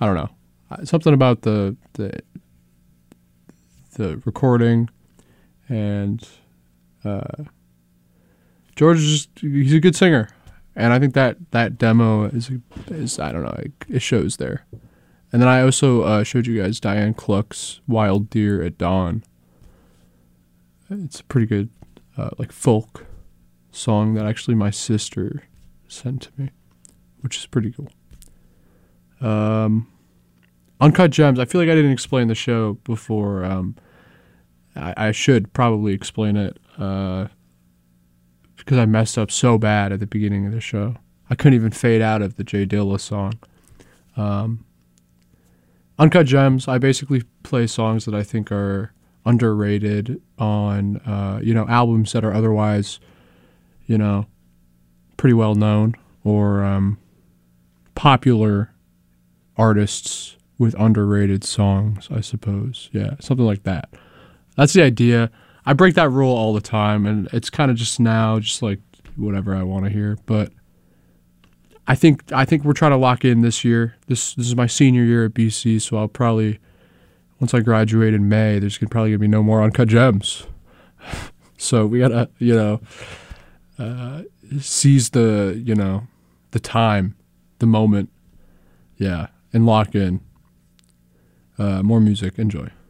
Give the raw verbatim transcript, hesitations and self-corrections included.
I don't know, something about the the the recording, and uh, George is just, he's a good singer, and I think that that demo is is I don't know, it, it shows there. And then I also uh, showed you guys Diane Cluck's "Wild Deer at Dawn." It's a pretty good uh, like folk song that actually my sister sent to me, which is pretty cool. Um, Uncut Gems. I feel like I didn't explain the show before. Um, I, I should probably explain it uh, because I messed up so bad at the beginning of the show. I couldn't even fade out of the Jay Dilla song. Um, Uncut Gems. I basically play songs that I think are underrated on uh, you know, albums that are otherwise, you know, pretty well known, or um, popular artists with underrated songs, I suppose. Yeah, something like that. That's the idea. I break that rule all the time, and it's kind of just now, just like whatever I want to hear. But I think I think we're trying to lock in this year. This this is my senior year at B C, so I'll probably, once I graduate in May, there's gonna probably gonna be no more Uncut Gems. So we gotta, you know, uh, seize the, you know, the time, the moment, yeah, and lock in. Uh, more music. Enjoy.